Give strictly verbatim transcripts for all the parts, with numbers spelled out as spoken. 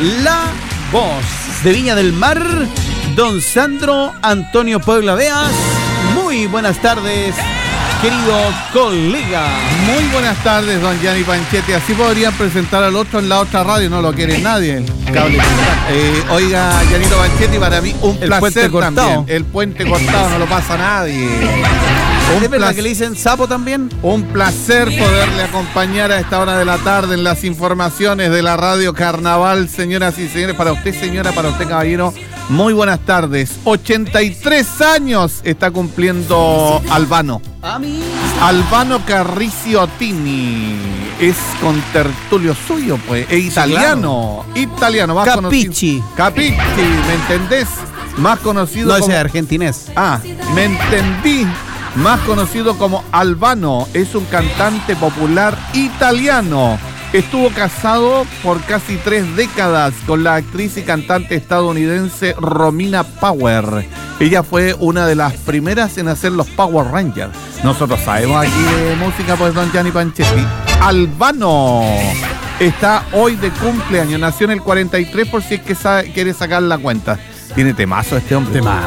la voz de Viña del Mar, don Sandro Antonio Puebla Veas. Muy buenas tardes, querido colega. Muy buenas tardes, don Gianni Panchetti. Así podrían presentar al otro en la otra radio, no lo quiere nadie. Cable. Eh, oiga, Giannito Panchetti, para mí un El placer puente también. cortado. El puente cortado no lo pasa a nadie. ¿Es verdad que le dicen sapo también? Un placer poderle acompañar a esta hora de la tarde en las informaciones de la Radio Carnaval, señoras y señores. Para usted, señora, para usted, caballero, muy buenas tardes. ochenta y tres años está cumpliendo Albano. A mí. Albano Carriciottini. Es contertulio suyo, pues. Es italiano. Sí, claro. Italiano, más Capici. conocido. Capici, ¿me entendés? Más conocido No, como... ese es argentinés. Ah, me entendí. Más conocido como Albano, es un cantante popular italiano. Estuvo casado por casi tres décadas con la actriz y cantante estadounidense Romina Power. Ella fue una de las primeras en hacer los Power Rangers. Nosotros sabemos aquí de música, pues, don Gianni Panchetti. Albano está hoy de cumpleaños, nació en el cuarenta y tres, por si es que sabe, quiere sacar la cuenta. Tiene temazo este hombre. Temazo,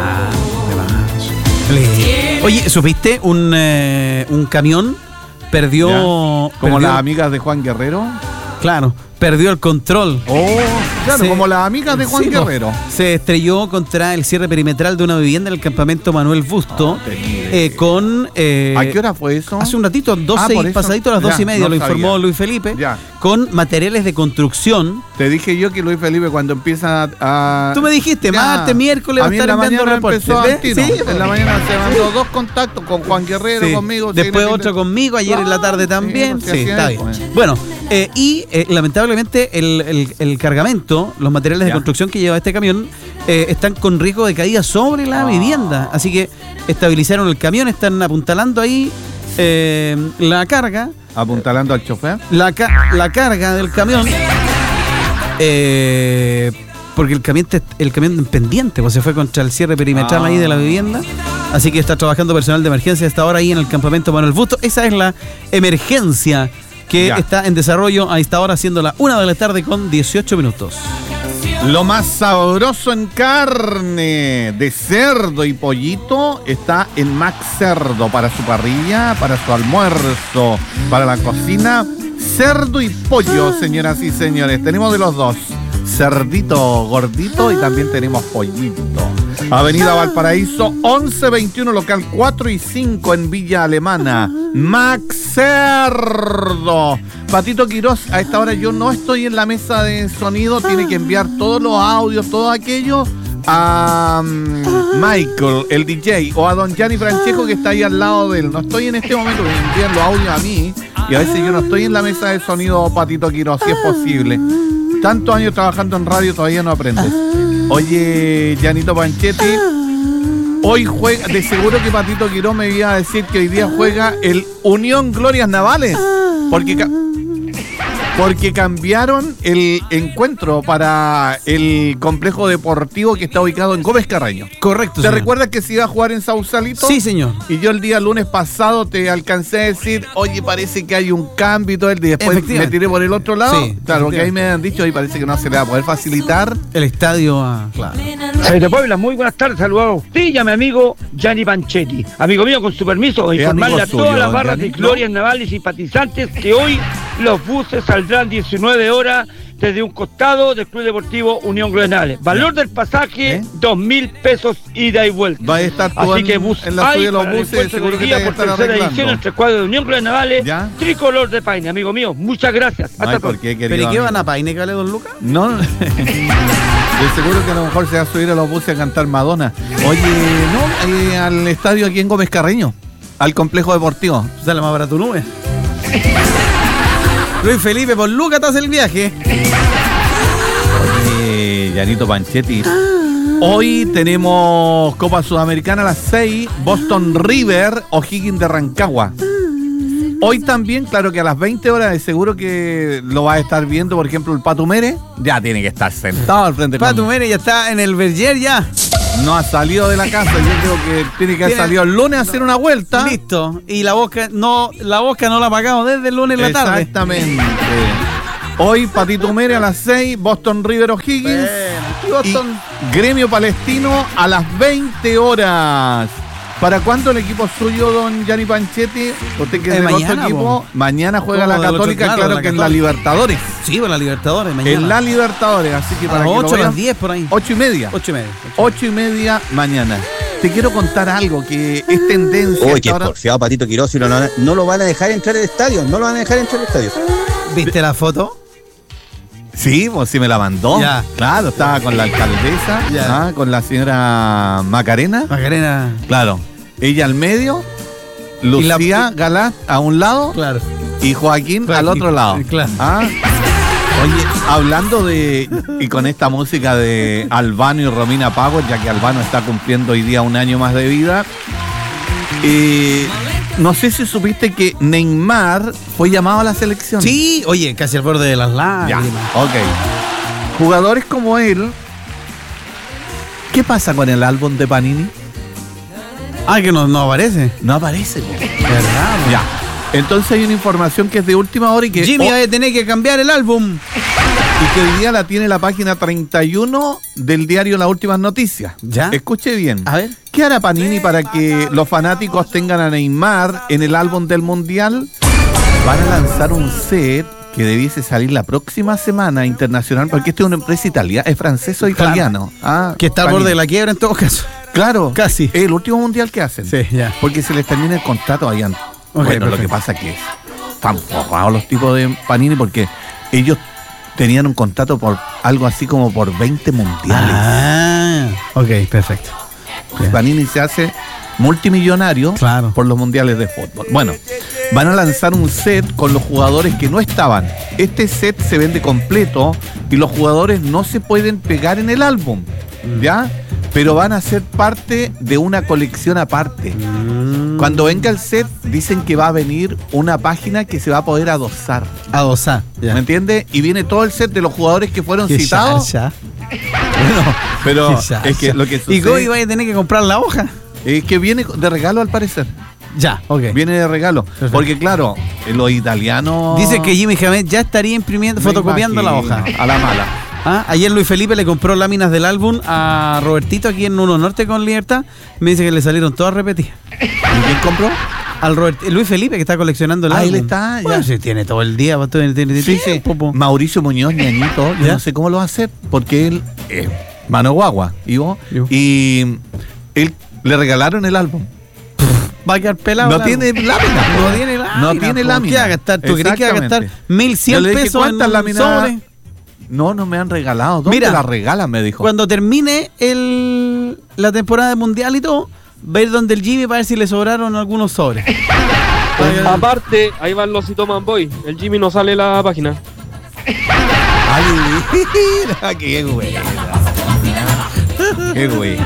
temazo. Oye, ¿supiste? Un, eh, un camión perdió... ¿Ya? Como perdió, las amigas de Juan Guerrero. Claro, perdió el control. Oh, claro, Se- como las amigas de Juan Sí, Guerrero. no, se estrelló contra el cierre perimetral de una vivienda en el campamento Manuel Busto, Ah, terrible. eh, con... eh, ¿A qué hora fue eso? Hace un ratito, doce Ah, por y eso. pasadito a las Ya, doce y media, no lo informó sabía. Luis Felipe, Ya. con materiales de construcción. Te dije yo que Luis Felipe cuando empieza a... Tú me dijiste, Ya. martes, miércoles, va a a mí estar en la enviando mañana reportes. empezó ¿Ves? al tiro. Sí, En la mañana se mandó dos contactos con Juan Guerrero, Sí. conmigo. Después sí, otro sí. conmigo, ayer en la tarde Ah, también. sí, Sí, así está es, bien. pues. Bueno, eh, y eh, lamentablemente el, el- el cargamento, los materiales de Ya. construcción que lleva este camión, eh, están con riesgo de caída sobre la Ah. vivienda. Así que estabilizaron el camión, están apuntalando ahí eh, la carga. Apuntalando al chofer. La, ca- la carga del camión, eh, porque el camión, te- el camión en pendiente, pues se fue contra el cierre perimetral Ah. ahí de la vivienda. Así que está trabajando personal de emergencia hasta ahora ahí en el campamento Manuel Busto. Esa es la emergencia que Ya. está en desarrollo a esta hora, siendo la una de la tarde con dieciocho minutos. Lo más sabroso en carne de cerdo y pollito está en Max Cerdo. Para su parrilla, para su almuerzo, para la cocina. Cerdo y pollo, señoras y señores. Tenemos de los dos. Cerdito gordito y también tenemos pollito. Avenida Valparaíso, once veintiuno, local cuatro y cinco en Villa Alemana. Max Cerdo. Patito Quirós, a esta hora yo no estoy en la mesa de sonido. Tiene que enviar todos los audios, todo aquello a um, Michael, el D J, o a don Gianni Francesco, que está ahí al lado de él. No estoy en este momento, me envían los audios a mí. Y a veces yo no estoy en la mesa de sonido, Patito Quirós, si es posible. Tantos años trabajando en radio, todavía no aprendes. Oye, Gianito Panchetti, hoy juega, de seguro que Patito Quirós me iba a decir que hoy día juega el Unión Glorias Navales, porque ca- porque cambiaron el encuentro para el complejo deportivo que está ubicado en Gómez Carreño. Correcto. ¿Te señor. recuerdas que se iba a jugar en Sausalito? Sí, señor. Y yo el día lunes pasado te alcancé a decir, oye, parece que hay un cambio y todo el día. Después me Efectivamente. tiré por el otro lado. Sí, Claro, porque ahí me han dicho, y parece que no se le va a poder facilitar. El estadio, ah, claro. De Puebla, muy buenas tardes, saludos a usted y a mi amigo Gianni Panchetti. Amigo mío, con su permiso, Es informarle amigo a todas suyo, las barras Gianni, de Glorias Navales y simpatizantes que hoy los buses saldrán diecinueve horas desde un costado del Club Deportivo Unión Glorias Navales. Valor del pasaje, ¿Eh? dos mil pesos ida y vuelta. Va a estar tú Así en, que bus en la hay subida de los para el buses, encuentro seguro del que te día van a por estar tercera edición arreglando. entre cuadros de Unión Glorias Navales, ¿Ya? tricolor de Paine, amigo mío. Muchas gracias. No Hasta hay por pronto. qué, ¿Pero querido y qué amigo. van a Paine, Cale, don Lucas? No, de seguro que a lo mejor se va a subir a los buses a cantar Madonna. Oye, no, eh, al estadio aquí en Gómez Carreño, al complejo deportivo. Sale más barato nube. Luis Felipe, por Lucas te hace el viaje. Oye, Gianito Panchetti. Hoy tenemos Copa Sudamericana a las seis, Boston River, O'Higgins de Rancagua. Hoy también, claro que a las veinte horas de seguro que lo va a estar viendo, por ejemplo, el Pato Mere. Ya tiene que estar sentado al frente. Pato con- Mere ya está en el Berger ya. No ha salido de la casa, yo creo que tiene que haber Tiene- salido el lunes a hacer una vuelta. Listo. Y la boca no, la boca no la ha pagado desde el lunes en la tarde. Exactamente. Hoy Patito Mere a las seis, Boston River O'Higgins. Bueno, y Boston. Y Gremio Palestino a las veinte horas. ¿Para cuándo el equipo suyo, don Gianni Panchetti? Usted que es Eh, del mañana, otro equipo. po. Mañana juega Como la del otro, Católica, claro, claro, la que en la Católica. Libertadores. Sí, para la Libertadores mañana. En la Libertadores, así que a para las que lo ocho, a vean, las diez por ahí. Ocho y media. Ocho y media. Ocho y media mañana. Te quiero contar algo que es tendencia. Uy, que ahora. porfiado Patito Quiroz, y no, lo van a- no lo van a dejar entrar al estadio, no lo van a dejar entrar al estadio. ¿Viste la foto? Sí, pues sí me la mandó. Ya. Claro, estaba con la alcaldesa, Ya. ah, con la señora Macarena. Macarena. Claro. Ella al medio, Y la- Lucía Galá a un lado Claro. y Joaquín Joaquín, al otro lado. claro. Ah. Oye, hablando de, y con esta música de Albano y Romina Power, ya que Albano está cumpliendo hoy día un año más de vida, eh, no sé si supiste que Neymar fue llamado a la selección. Sí, oye, casi al borde de las Ya, lágrimas. ok. Jugadores como él, ¿qué pasa con el álbum de Panini? Ah, que no, no aparece. No aparece. po. ¿Verdad? Ya. Entonces hay una información que es de última hora y que, Jimmy oh, va a tener que cambiar el álbum. y que hoy día la tiene la página treinta y uno del diario Las Últimas Noticias. ¿Ya? Escuche bien. A ver. ¿Qué hará Panini para que los fanáticos tengan a Neymar en el álbum del Mundial? Van a lanzar un set que debiese salir la próxima semana internacional, porque este es una empresa italiana, es francés o Claro. italiano. Ah, Que está al Panini. borde de la quiebra en todo caso. Claro, Casi. es el último mundial que hacen. Sí, ya. Porque se les termina el contrato allá. Ok, Bueno, lo perfecto. que pasa es que están forrados los tipos de Panini porque ellos tenían un contrato por algo así como por veinte mundiales. Ah, ok, perfecto. Ya. Panini se hace multimillonario Claro. por los mundiales de fútbol. Bueno, van a lanzar un set con los jugadores que no estaban. Este set se vende completo y los jugadores no se pueden pegar en el álbum, ¿ya? Pero van a ser parte de una colección aparte. Mm. Cuando venga el set, dicen que va a venir una página que se va a poder adosar. Adosar. ¿Me Ya. entiendes? Y viene todo el set de los jugadores que fueron Qué citados. charcha. Bueno, pero Qué charcha. es que lo que Y sucede Goy vaya a tener que comprar la hoja. es que viene de regalo al parecer. Ya, ok. Viene de regalo. Perfecto. Porque claro, los italianos... Dice que Jimmy Jamet ya estaría imprimiendo, me fotocopiando la imagino, hoja. A la mala. Ah, ayer Luis Felipe le compró láminas del álbum a Robertito aquí en Uno Norte con Libertad. Me dice que le salieron todas repetidas. ¿Y quién compró? Al Robert, Luis Felipe que está coleccionando el Ah, álbum. él está, ya. Bueno, sí, tiene todo el día. Tiene, tiene, Sí, sí. tiempo, po. Mauricio Muñoz, ñañito, yo ¿Ya? no sé cómo lo va a hacer, porque él es mano guagua, ¿y vos? Yo. Y él le regalaron el álbum. Va a quedar pelado. No el tiene álbum. lámina. No tiene lámina. No tiene po. lámina. ¿Qué va a gastar? ¿Tú crees que va a gastar Exactamente. mil Yo cien le dije, pesos en ¿cuántas un láminas? sobre? No, no me han regalado. ¿Dónde Mira, la regalan? Me dijo. Cuando termine el, la temporada de mundial y todo, va a ir donde el Jimmy para ver si le sobraron algunos sobres. Aparte, ahí van los Cito Manboy. El Jimmy no sale en la página. Ay, mira, qué güey. Qué güey.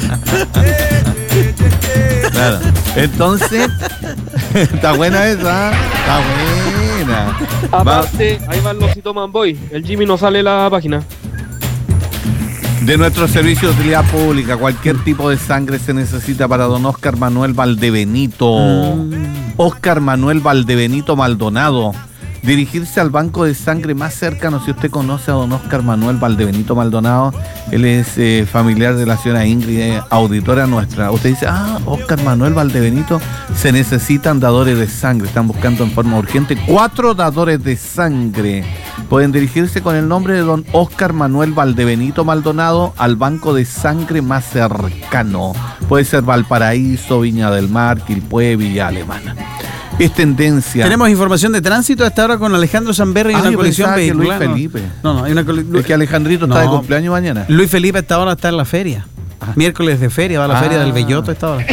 Claro. Entonces, está buena esa. Está buena. Va- Aparte, ahí van los Cito Manboy. El Jimmy no sale en la página. De nuestro servicio de utilidad pública, cualquier tipo de sangre se necesita para don Oscar Manuel Valdebenito. Oscar Manuel Valdebenito Maldonado. Dirigirse al banco de sangre más cercano si usted conoce a don Oscar Manuel Valdebenito Maldonado. Él es eh, familiar de la señora Ingrid, eh, auditora nuestra. Usted dice, ah, Oscar Manuel Valdebenito, se necesitan dadores de sangre. Están buscando en forma urgente cuatro dadores de sangre. Pueden dirigirse con el nombre de don Oscar Manuel Valdebenito Maldonado al banco de sangre más cercano. Puede ser Valparaíso, Viña del Mar, Quilpué, Villa Alemana. Es tendencia. Tenemos información de tránsito hasta ahora con Alejandro Zamberri y Ah, una yo colisión pensaba que Luis vehicular. ¿no? Felipe. No, no, hay una coli- Es que Alejandrito está de No. cumpleaños mañana. Luis Felipe hasta ahora está en la feria. Miércoles de feria, va a la Ah. feria del Belloto esta hora.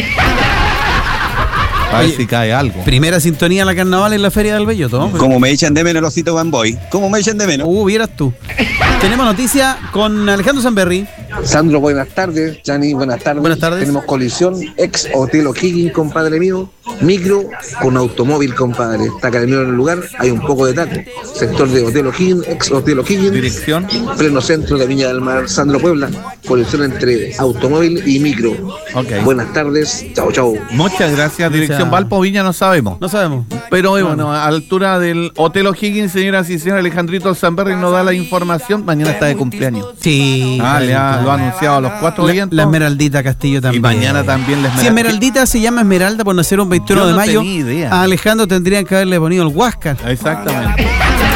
A ver Oye, si cae algo. Primera sintonía en la carnaval en la feria del Belloto, ¿no? Como me echan de menos los Cito Manboy. Como me echan de menos. Uh, vieras tú. Tenemos noticia con Alejandro Zamberri. Sandro, buenas tardes. Gianni, buenas tardes. Buenas tardes. Tenemos colisión, ex Hotel O'Higgins, compadre mío. Micro con automóvil, compadre. Está Carabinero en el lugar, hay un poco de taco. Sector de Hotel O'Higgins, ex Hotel O'Higgins. Dirección. Pleno centro de Viña del Mar, Sandro Puebla. Colisión entre automóvil y micro. Ok. Buenas tardes. Chao, chao. Muchas gracias. Dirección Valpo Viña no sabemos. No sabemos. Pero eh, bueno, a altura del Hotel O'Higgins, señoras y señores, Alejandrito Sanberry nos da la información. Mañana está de cumpleaños. Sí. Ah, le ha, lo ha anunciado a los cuatro La, vientos. la Esmeraldita Castillo también. Y mañana también la Esmeraldita. Si Esmeraldita se llama Esmeralda por nacer un veintiuno Yo de no mayo, tenía idea. a Alejandro tendrían que haberle ponido el Huáscar. Exactamente.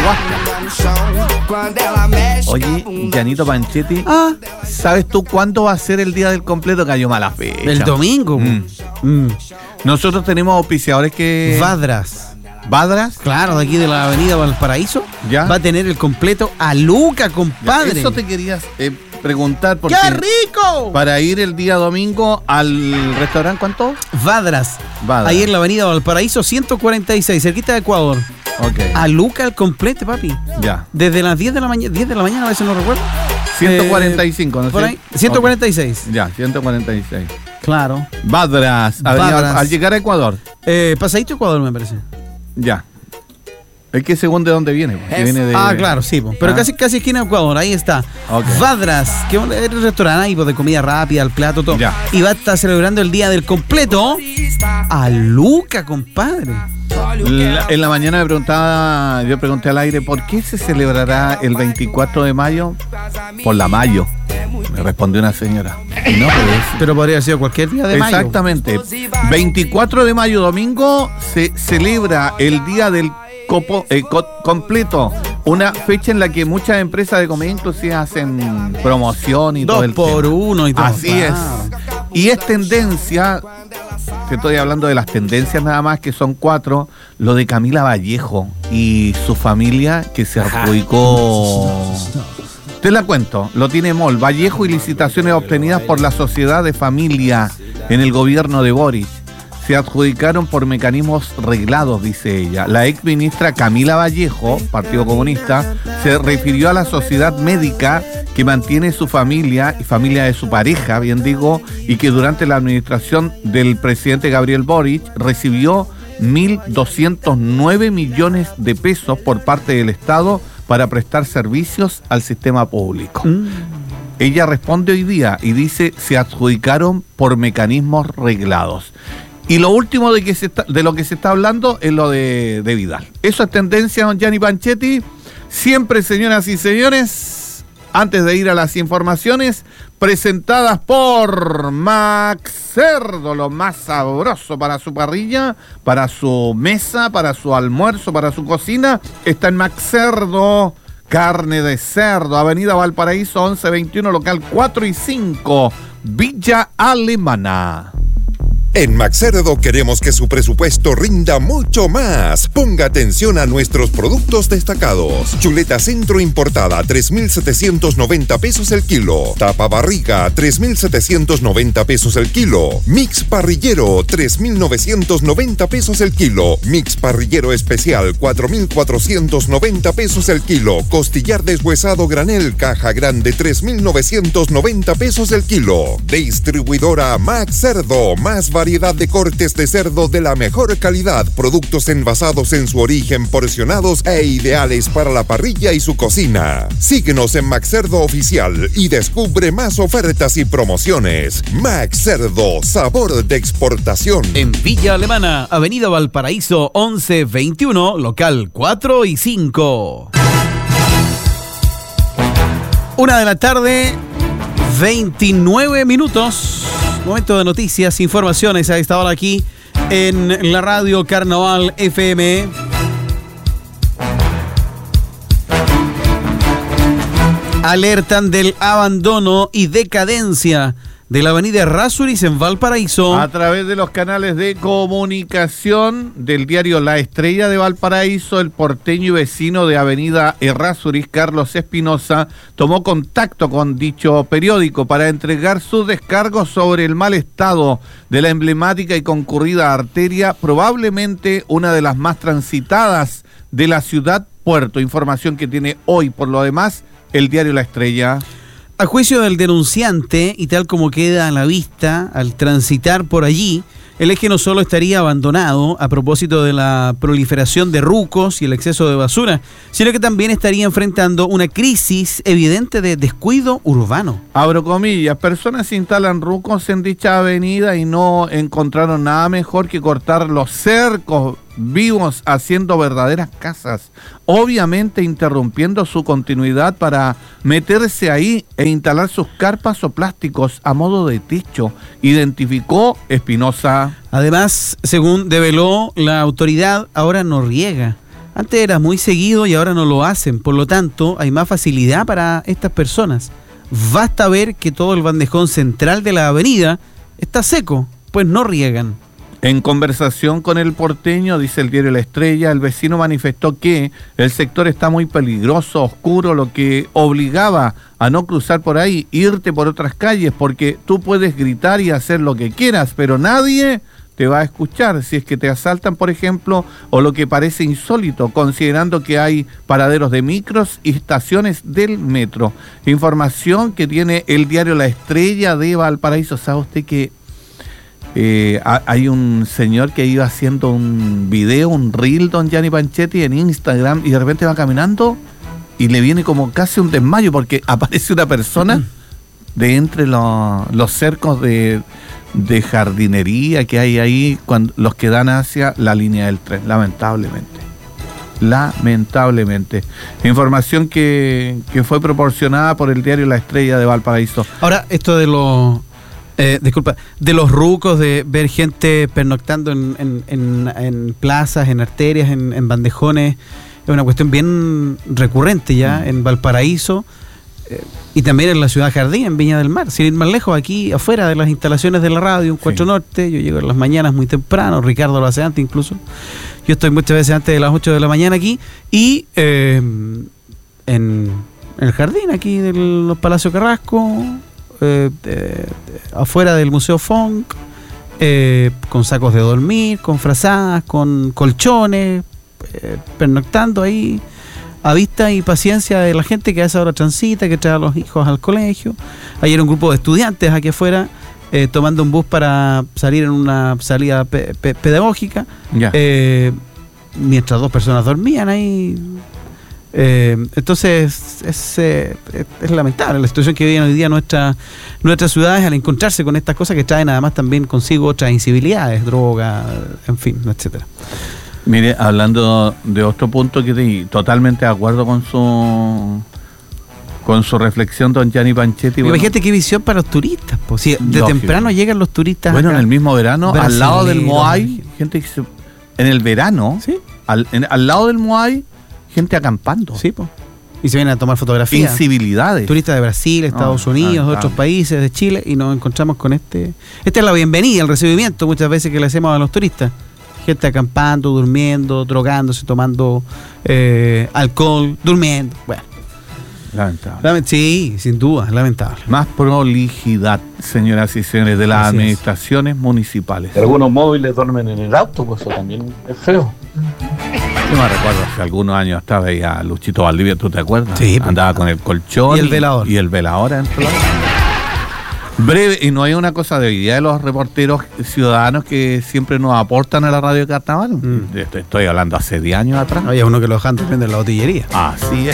Oye, Gianito Panchetti, Ah, ¿sabes tú cuándo va a ser el día del completo? Cayó mala fecha. el domingo. Mm. Mm. Nosotros tenemos auspiciadores que... Vadras. ¿Vadras? Claro, de aquí de la avenida Valparaíso. Ya. Va a tener el completo a Luca, compadre. Eso te querías eh, preguntar porque... ¡Qué rico! Para ir el día domingo al restaurante, ¿cuánto? Vadras. Vadras. Ahí en la avenida Valparaíso ciento cuarenta y seis, cerquita de Ecuador. Ok. A Luca el completo, papi. Ya. Desde las diez de la mañana, diez de la mañana, a veces no recuerdo. ciento cuarenta y cinco, ¿no Por sé? ahí, ciento cuarenta y seis. Ok. Ya, ciento cuarenta y seis. Claro. Vadras, avenida- Vadras. al llegar a Ecuador. Eh, pasadito Ecuador, me parece. Ya. Es que según de dónde viene. Porque viene de... Ah, claro, sí, po. Pero Ah. casi casi esquina de Ecuador, ahí está. Ok. Vadras, que es un es un restaurante ahí, po, de comida rápida, el plato, todo. Ya. Y va a estar celebrando el día del completo a Luca, compadre. La- en la mañana me preguntaba, yo pregunté al aire, ¿por qué se celebrará el veinticuatro de mayo? Por la mayo, me respondió una señora. Y no, pero es- Pero podría haber sido cualquier día de mayo. Exactamente. veinticuatro de mayo, domingo, se celebra el día del copo, eh, co- completo. Una fecha en la que muchas empresas de comida inclusive hacen promoción y todo Dos el por tema. uno y todo. Así Claro. es. Y es tendencia, te estoy hablando de las tendencias nada más, que son cuatro, lo de Camila Vallejo y su familia que se adjudicó... Te la cuento, lo tiene Mol, Vallejo y licitaciones obtenidas por la Sociedad de Familia en el gobierno de Boris. Se adjudicaron por mecanismos reglados, dice ella. La ex ministra Camila Vallejo, Partido Comunista, se refirió a la sociedad médica que mantiene su familia y familia de su pareja, bien digo, y que durante la administración del presidente Gabriel Boric recibió mil doscientos nueve millones de pesos por parte del Estado para prestar servicios al sistema público. Mm. Ella responde hoy día y dice se adjudicaron por mecanismos reglados. Y lo último de, que se está, de lo que se está hablando es lo de, de Vidal. Eso es tendencia, don Gianni Panchetti. Siempre, señoras y señores, antes de ir a las informaciones, presentadas por Max Cerdo, lo más sabroso para su parrilla, para su mesa, para su almuerzo, para su cocina, está en Max Cerdo. Carne de cerdo, Avenida Valparaíso once veintiuno, local cuatro y cinco, Villa Alemana. En Maxcerdo queremos que su presupuesto rinda mucho más. Ponga atención a nuestros productos destacados. Chuleta centro importada, tres mil setecientos noventa pesos el kilo. Tapa barriga, tres mil setecientos noventa pesos el kilo. Mix parrillero, tres mil novecientos noventa pesos el kilo. Mix parrillero especial, cuatro mil cuatrocientos noventa pesos el kilo. Costillar deshuesado granel, caja grande, tres mil novecientos noventa pesos el kilo. Distribuidora Maxcerdo, más variedad de cortes de cerdo de la mejor calidad, productos envasados en su origen, porcionados e ideales para la parrilla y su cocina. Síguenos en Maxcerdo Oficial y descubre más ofertas y promociones. Maxcerdo, sabor de exportación. En Villa Alemana, Avenida Valparaíso once veintiuno, local cuatro y cinco. Una de la tarde, veintinueve minutos. Momento de noticias, informaciones a esta hora aquí en la radio Carnaval F M. Alertan del abandono y decadencia de la avenida Errázuriz en Valparaíso. A través de los canales de comunicación del diario La Estrella de Valparaíso, el porteño y vecino de avenida Errázuriz, Carlos Espinosa, tomó contacto con dicho periódico para entregar sus descargos sobre el mal estado de la emblemática y concurrida arteria, probablemente una de las más transitadas de la ciudad Puerto. Información que tiene hoy, por lo demás, el diario La Estrella. A juicio del denunciante, y tal como queda a la vista al transitar por allí, el eje no solo estaría abandonado a propósito de la proliferación de rucos y el exceso de basura, sino que también estaría enfrentando una crisis evidente de descuido urbano. Abro comillas, personas instalan rucos en dicha avenida y no encontraron nada mejor que cortar los cercos vivos haciendo verdaderas casas, obviamente interrumpiendo su continuidad para meterse ahí e instalar sus carpas o plásticos a modo de techo, identificó Espinosa. Además, según develó la autoridad, ahora no riega. Antes era muy seguido y ahora no lo hacen, por lo tanto hay más facilidad para estas personas. Basta ver que todo el bandejón central de la avenida está seco, pues no riegan. En conversación con el porteño, dice el diario La Estrella, el vecino manifestó que el sector está muy peligroso, oscuro, lo que obligaba a no cruzar por ahí, irte por otras calles, porque tú puedes gritar y hacer lo que quieras, pero nadie te va a escuchar si es que te asaltan, por ejemplo, o lo que parece insólito, considerando que hay paraderos de micros y estaciones del metro. Información que tiene el diario La Estrella de Valparaíso. ¿Sabe usted que Eh, hay un señor que iba haciendo un video, un reel, don Gianni Panchetti, en Instagram, y de repente va caminando y le viene como casi un desmayo porque aparece una persona de entre los, los cercos de, de jardinería que hay ahí, cuando, los que dan hacia la línea del tren, lamentablemente. Lamentablemente. Información que, que fue proporcionada por el diario La Estrella de Valparaíso. Ahora, esto de los... Eh, disculpa, de los rucos, de ver gente pernoctando en, en, en, en plazas, en arterias, en, en bandejones, es una cuestión bien recurrente ya en Valparaíso eh, y también en la ciudad Jardín, en Viña del Mar. Sin ir más lejos, aquí afuera de las instalaciones de la radio, en Cuatro sí. Norte, yo llego en las mañanas muy temprano, Ricardo lo hace antes incluso. Yo estoy muchas veces antes de las ocho de la mañana aquí y eh, en, en el jardín aquí de los Palacios Carrasco. Eh, eh, afuera del Museo Funk, eh, con sacos de dormir, con frazadas, con colchones, eh, pernoctando ahí a vista y paciencia de la gente que a esa hora transita, que trae a los hijos al colegio. Ayer un grupo de estudiantes aquí afuera eh, tomando un bus para salir en una salida pe- pe- pedagógica, yeah. eh, mientras dos personas dormían ahí. Eh, entonces es, eh, es lamentable la situación que vive hoy día nuestra, nuestras ciudades al encontrarse con estas cosas que traen además también consigo otras incivilidades, droga, en fin, etcétera. Mire, hablando de otro punto que estoy totalmente de acuerdo con su con su reflexión, don Gianni Panchetti. Bueno, imagínate qué visión para los turistas, pues. Si de lógico. Temprano llegan los turistas. Bueno, acá, en el mismo verano, al lado del Moai, gente que se, en el verano, ¿sí? al, en, al lado del Moai, gente acampando. Sí, pues. Y se vienen a tomar fotografías. Incivilidades. Turistas de Brasil, Estados oh, Unidos, de ah, otros ah. países, de Chile, y nos encontramos con este. Esta es la bienvenida, el recibimiento muchas veces que le hacemos a los turistas. Gente acampando, durmiendo, drogándose, tomando eh, alcohol, durmiendo. Bueno. Lamentable. Lament- sí, sin duda, lamentable. Más prolijidad, señoras y señores, de las Así administraciones es. municipales. Algunos móviles duermen en el auto, pues eso también es feo. Yo me recuerdo hace algunos años hasta veía a Luchito Valdivia, ¿tú te acuerdas? Sí. Andaba con el colchón y el velador. Y, y el velador dentro. Breve, y no hay una cosa de hoy día de los reporteros ciudadanos que siempre nos aportan a la radio de Carnaval. Mm. Estoy, estoy hablando hace diez años atrás. Había uno que lo dejaban durmiendo en la botillería. Así es.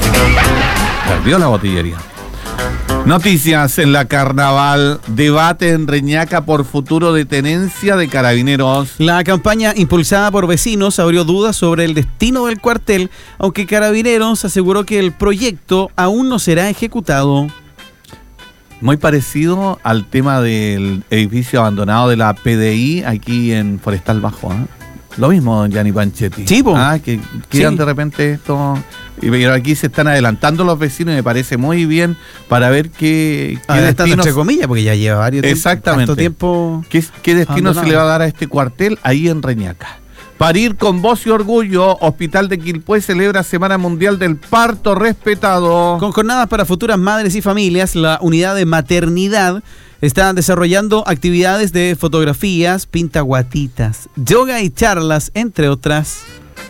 Perdió la botillería. Noticias en la Carnaval. Debate en Reñaca por futuro de tenencia de Carabineros. La campaña impulsada por vecinos abrió dudas sobre el destino del cuartel, aunque Carabineros aseguró que el proyecto aún no será ejecutado. Muy parecido al tema del edificio abandonado de la P D I aquí en Forestal Bajo, ¿eh? Lo mismo, don Gianni Panchetti. Sí, po. Ah, que quedan sí. de repente esto. Y aquí se están adelantando los vecinos y me parece muy bien para ver qué, qué destinos, entre comillas, porque ya lleva varios exactamente. tiempo. ¿Qué, qué destino abandonado se le va a dar a este cuartel ahí en Reñaca? Parir con voz y orgullo, Hospital de Quilpué celebra Semana Mundial del Parto Respetado. Con jornadas para futuras madres y familias, la unidad de maternidad está desarrollando actividades de fotografías, pintaguatitas, yoga y charlas, entre otras.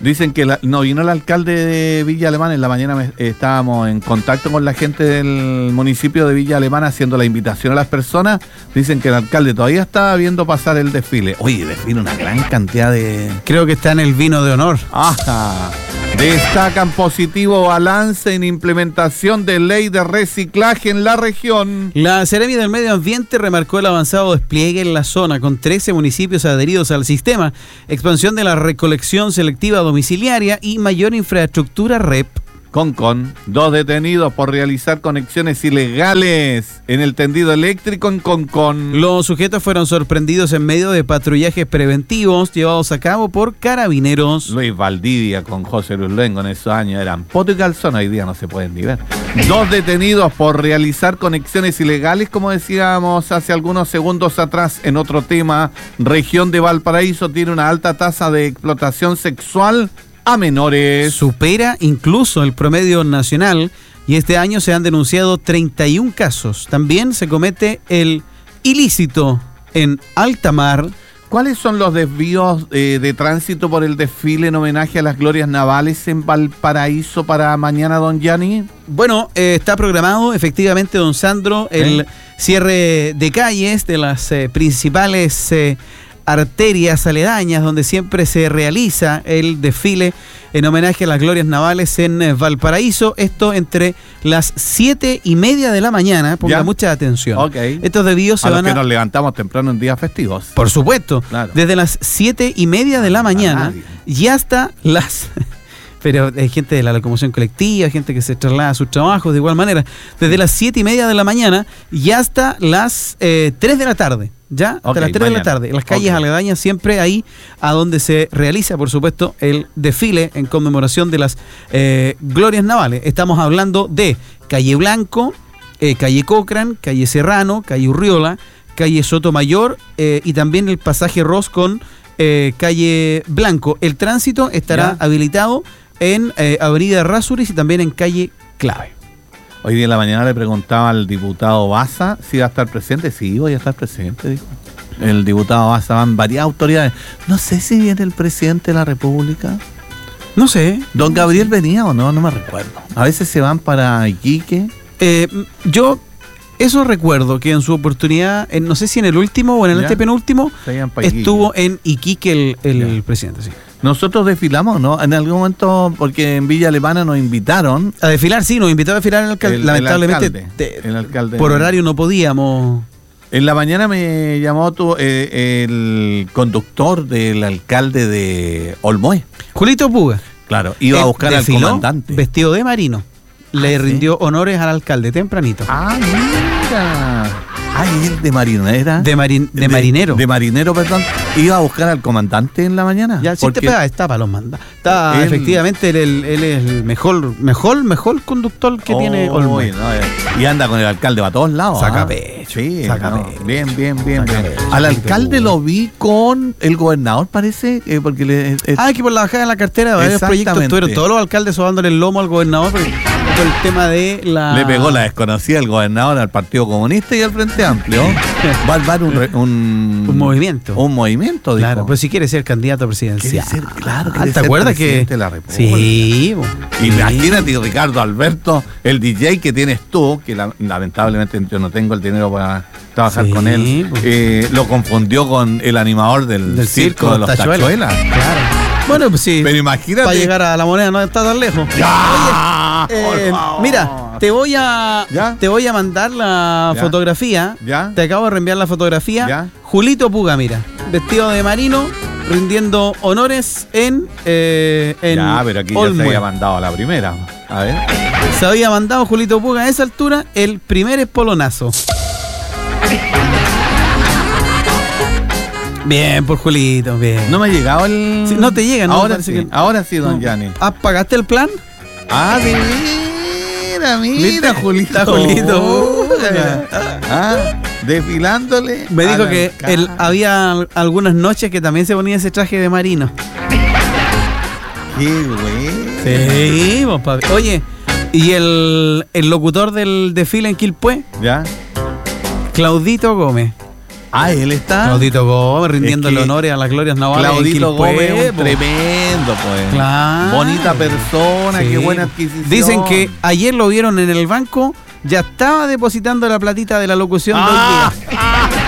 Dicen que la, no vino el alcalde de Villa Alemana. En la mañana me, eh, estábamos en contacto con la gente del municipio de Villa Alemana haciendo la invitación a las personas. Dicen que el alcalde todavía está viendo pasar el desfile. Oye, desfile una gran cantidad de... Creo que está en el vino de honor. Ajá. Destacan positivo balance en implementación de ley de reciclaje en la región. La Seremi del Medio Ambiente remarcó el avanzado despliegue en la zona con trece municipios adheridos al sistema, expansión de la recolección selectiva domiciliaria y mayor infraestructura R E P. Concón, dos detenidos por realizar conexiones ilegales en el tendido eléctrico en Concón. Los sujetos fueron sorprendidos en medio de patrullajes preventivos llevados a cabo por carabineros. Luis Valdivia con José Luis Luengo en esos años eran poto y calzón, hoy día no se pueden ni ver. Dos detenidos por realizar conexiones ilegales, como decíamos hace algunos segundos atrás en otro tema. Región de Valparaíso tiene una alta tasa de explotación sexual a menores. Supera incluso el promedio nacional y este año se han denunciado treinta y un casos. También se comete el ilícito en alta mar. ¿Cuáles son los desvíos eh, de tránsito por el desfile en homenaje a las glorias navales en Valparaíso para mañana, don Gianni? Bueno, eh, está programado efectivamente, don Sandro, el ¿Eh? cierre de calles de las eh, principales eh, arterias aledañas donde siempre se realiza el desfile en homenaje a las glorias navales en eh, Valparaíso. Esto entre las siete y media de la mañana. Ponga ¿Ya? mucha atención. Okay. Estos desvíos se a van los que a... nos levantamos temprano en días festivos. Por supuesto. Claro. Desde las siete y media de la mañana y hasta las... Pero hay gente de la locomoción colectiva, gente que se traslada a sus trabajos de igual manera. Desde las siete y media de la mañana y hasta las eh, tres de la tarde. Ya, hasta okay, las tres mañana. de la tarde. En las calles okay. aledañas, siempre ahí a donde se realiza, por supuesto, el desfile en conmemoración de las eh, glorias navales. Estamos hablando de Calle Blanco, eh, Calle Cochrane, Calle Serrano, Calle Urriola, Calle Sotomayor eh, y también el pasaje Ross con eh, Calle Blanco. El tránsito estará ¿Ya? habilitado en eh, Avenida Errázuriz y también en Calle Clave. Hoy día en la mañana le preguntaba al diputado Baza si iba a estar presente. Sí, voy a estar presente, dijo. El diputado Baza, van varias autoridades. No sé si viene el presidente de la República. No sé. ¿Don Gabriel venía o no? No me recuerdo. A veces se van para Iquique. Eh, yo eso recuerdo que en su oportunidad, en, no sé si en el último o en el antepenúltimo, estuvo en Iquique el, el, el presidente, sí. Nosotros desfilamos, ¿no? En algún momento, porque en Villa Alemana nos invitaron. A desfilar, sí, nos invitó a desfilar el alcalde. El, Lamentablemente, el alcalde, te, el alcalde por horario no podíamos. En la mañana me llamó tu, eh, el conductor del alcalde de Olmué. Julito Puga. Claro, iba Él a buscar al comandante. Vestido de marino. Le ah, rindió ¿sí? honores al alcalde tempranito. Ah, mira. Ah, él de marinera. De, marin, de, de marinero. De marinero, perdón. Iba a buscar al comandante en la mañana. Ya, sí te pega, está para los mandas. Está, él, efectivamente, él, él, él es el mejor, mejor, mejor conductor que oh, tiene Olmué. No, y anda con el alcalde para todos lados. Saca ¿ah? pecho. Sí, saca no, pecho. Bien, bien, bien. Saca bien. pecho. Al alcalde lo vi con el gobernador, parece. Eh, porque le, eh, ah, que por la bajada de la cartera de varios proyectos tuvieron todos los alcaldes sobándole el lomo al gobernador por el, por el tema de la... Le pegó la desconocida el gobernador al Partido Comunista y al Frente Amplio. Va a dar un, un, un movimiento. Un movimiento, dijo. Claro, pues si quiere ser candidato presidencial. Ser, claro, ah, ¿te acuerdas que de la República? Sí. Y imagínate, Ricardo Alberto, el D J que tienes tú, que la, lamentablemente yo no tengo el dinero para trabajar sí, con él, pues. eh, lo confundió con el animador del, del circo, circo de los Tachuelas. Tachuelas. Claro. Bueno, pues sí. Pero imagínate. Para llegar a la moneda no está tan lejos. ¡Ya! Oye, eh, mira, te voy a ¿Ya? te voy a mandar la ¿Ya? fotografía. ¿Ya? Te acabo de reenviar la fotografía. ¿Ya? Julito Puga, mira, vestido de marino, rindiendo honores en eh, en Ya, pero aquí Olmué. Ya se había mandado a la primera. A ver. Se había mandado Julito Puga a esa altura el primer espolonazo. Bien, por Julito, bien. No me ha llegado el... Sí, no te llega, ¿no? Ahora sí, que... ahora sí, don no. Gianni. ¿Ah, pagaste el plan? Ah, mira, mira, Julito. Está Julito. Ah, desfilándole. Me dijo que él, había algunas noches que también se ponía ese traje de marino. Qué güey. Sí, vos, papi. Oye, ¿y el, el locutor del desfile en Quilpué? ¿Ya? Claudito Gómez. Ah, él está. Claudito Gómez, rindiéndole Es que honores a las glorias navales. Claudito en Quilpué, Gómez, un po. tremendo, pues. Claro. Bonita persona, Sí. qué buena adquisición. Dicen que ayer lo vieron en el banco, ya estaba depositando la platita de la locución Ah. de hoy día.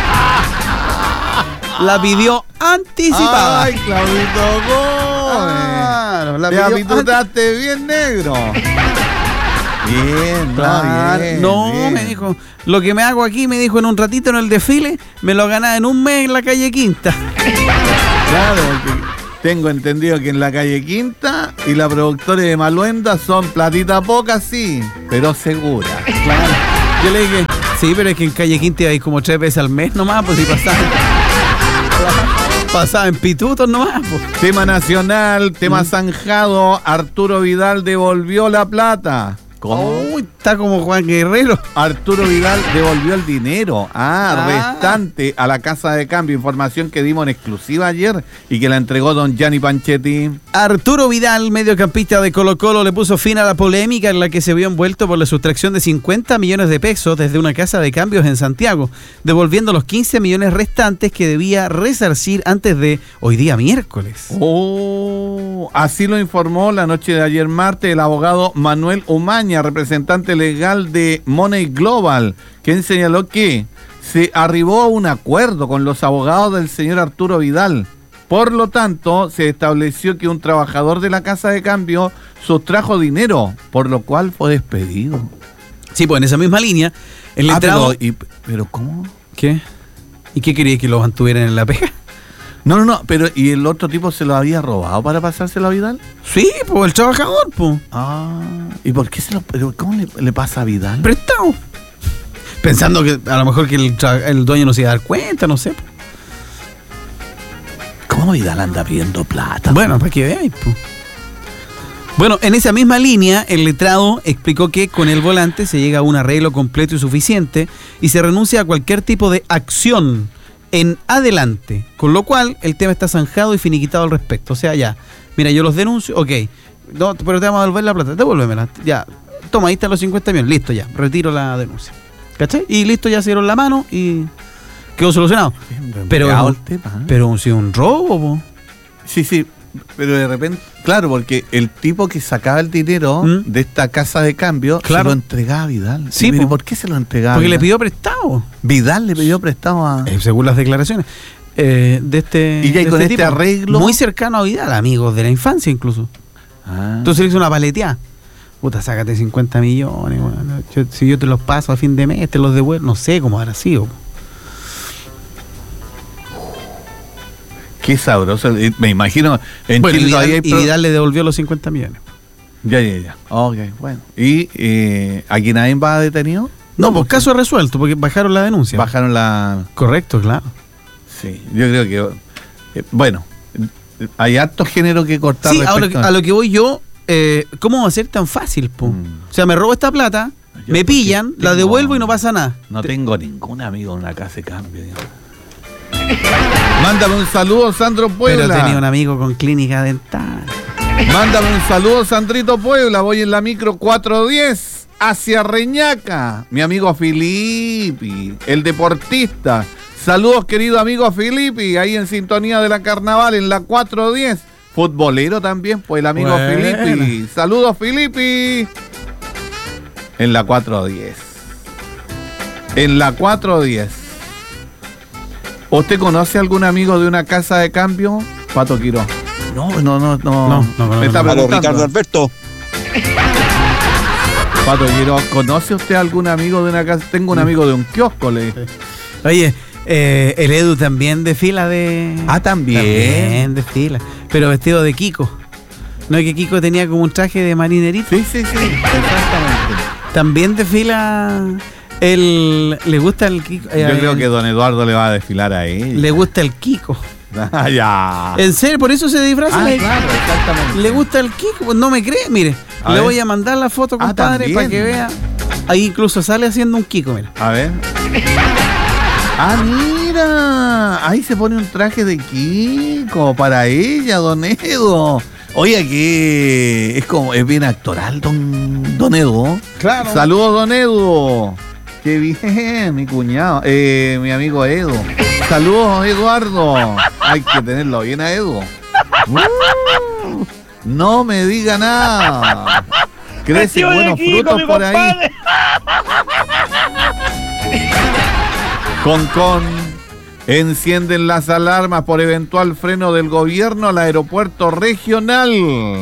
La pidió anticipada. Ay, Claudito Gómez. Claro, la Te pidió habitutaste bien negro. Bien, Claro. no, bien, no, bien. me dijo, lo que me hago aquí, me dijo en un ratito en el desfile, me lo ganaba en un mes en la calle Quinta. Claro, porque tengo entendido que en la calle Quinta y la productora de Maluenda son platita poca, sí, pero segura. Claro. Yo le dije, sí, pero es que en calle Quinta hay como tres veces al mes nomás, pues si pasaba. Pasaba en pitutos nomás, pues. Tema nacional, tema Mm. zanjado, Arturo Vidal devolvió la plata. ¿Cómo? Uy, está como Juan Guerrero. Arturo Vidal devolvió el dinero, ah, Ah. restante a la casa de cambio. Información que dimos en exclusiva ayer y que la entregó don Gianni Panchetti. Arturo Vidal, mediocampista de Colo Colo, le puso fin a la polémica en la que se vio envuelto por la sustracción de cincuenta millones de pesos desde una casa de cambios en Santiago, devolviendo los quince millones restantes que debía resarcir antes de hoy día miércoles. Oh, así lo informó la noche de ayer martes el abogado Manuel Umaña, representante legal de Money Global, quien señaló que se arribó a un acuerdo con los abogados del señor Arturo Vidal. Por lo tanto, se estableció que un trabajador de la casa de cambio sustrajo dinero, por lo cual fue despedido. Sí, pues en esa misma línea, el Ah, letrado... pero, y- pero ¿cómo? ¿Qué? ¿Y qué quería que lo mantuvieran en la pega? No, no, no, pero ¿y el otro tipo se lo había robado para pasárselo a Vidal? Sí, pues el trabajador, pues. Ah, ¿y por qué se lo, pero cómo le, le pasa a Vidal? Prestado. Pensando que a lo mejor que el, tra- el dueño no se iba a dar cuenta, no sé. Po. ¿Cómo Vidal anda pidiendo plata? Bueno, para que veáis, pues. Bueno, en esa misma línea, el letrado explicó que con el volante se llega a un arreglo completo y suficiente y se renuncia a cualquier tipo de acción en adelante, con lo cual el tema está zanjado y finiquitado al respecto. O sea, ya, mira, yo los denuncio, ok, no, pero te vamos a devolver la plata, devuélvemela, ya, toma, ahí están los cincuenta millones, listo ya, retiro la denuncia. ¿Cachai? Y listo, ya se dieron la mano y quedó solucionado. Pero, Pegado el tema, ¿eh? pero un, sí, un robo, po. Sí, sí, pero de repente, claro, porque el tipo que sacaba el dinero ¿Mm? de esta casa de cambio Claro. se lo entregaba a Vidal. Sí, ¿Y pero po. por qué se lo entregaba? Porque a le Vidal? pidió prestado. Vidal le pidió prestado a... Eh, según las declaraciones eh, de este Y ya de con este tipo, arreglo- muy cercano a Vidal, amigos de la infancia incluso. Ah. Entonces le hizo una paleteada. Puta, sácate cincuenta millones, bueno, yo- si yo te los paso a fin de mes, te los devuelvo, no sé cómo habrá sido. Qué sabroso. Eh, Me imagino, en Bueno, y Chile Vidal, todavía hay y pro- Vidal le devolvió los cincuenta millones. Ya, ya, ya. Ok, bueno. ¿Y eh, aquí nadie va detenido? No, pues caso resuelto, porque bajaron la denuncia. Bajaron la... Correcto, claro. Sí, yo creo que... eh, bueno, eh, hay harto género que cortar Sí, ahora respecto a lo que voy yo, eh, ¿cómo va a ser tan fácil, po? Mm. O sea, me robo esta plata, Yo me porque pillan, la tengo- devuelvo y no pasa nada. No tengo ningún amigo en una casa de cambio. Digamos. Mándame un saludo, Sandro Puebla. Pero tenía un amigo con clínica dental. Mándame un saludo, Sandrito Puebla. Voy en la micro cuatrocientos diez hacia Reñaca. Mi amigo Filippi, el deportista. Saludos, querido amigo Filippi, ahí en sintonía de la Carnaval en la cuatrocientos diez. Futbolero también, pues el amigo Buena. Filippi. Saludos, Filippi. En la cuatrocientos diez. En la cuatrocientos diez. ¿Usted conoce algún amigo de una casa de cambio? Pato Quiró. No, no, no, no. No, no, no, Me está no. Aló, preguntando. Ricardo Alberto. Pato Quiró, ¿conoce usted algún amigo de una casa? Tengo un amigo de un kiosco, le dije. Oye, eh, el Edu también desfila de... Ah, también. También desfila, pero vestido de Kiko. ¿No es que Kiko tenía como un traje de marinerito? Sí, sí, sí, exactamente. También desfila... El, le gusta el Kiko. eh, Yo creo eh, que don Eduardo le va a desfilar a él. Le gusta el Kiko. Ah, ya. En serio, por eso se disfraza. Ah, le, claro, exactamente. le gusta el Kiko. Pues no me cree, mire. A le ver. voy a mandar la foto, Ah, compadre, también. para que vea. Ahí incluso sale haciendo un Kiko, mira. A ver. Ah, mira. Ahí se pone un traje de Kiko para ella, don Edo. Oye, que es como, es bien actoral, don, don Edo. Claro. Saludos, don Edo. Qué bien, mi cuñado, eh, mi amigo Edo. Saludos, Eduardo. Hay que tenerlo bien a Edu. Uh, no me diga nada. Crece buenos frutos por ahí. Concon. Encienden las alarmas por eventual freno del gobierno al aeropuerto regional.